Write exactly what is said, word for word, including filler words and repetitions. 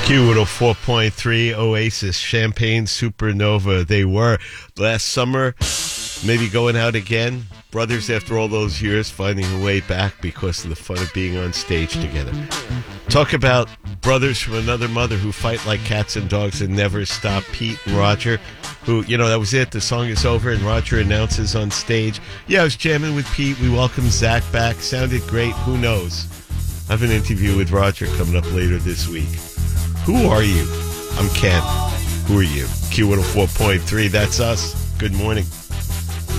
Q one oh four point three Oasis, Champagne Supernova. They were last summer, maybe going out again. Brothers after all those years finding a way back because of the fun of being on stage together. Talk about brothers from another mother who fight like cats and dogs and never stop. Pete and Roger, who, you know, that was it. The song is over and Roger announces on stage, yeah, I was jamming with Pete. We welcomed Zach back. Sounded great. Who knows? I have an interview with Roger coming up later this week. Who are you? I'm Ken. Who are you? Q one oh four point three, that's us. Good morning.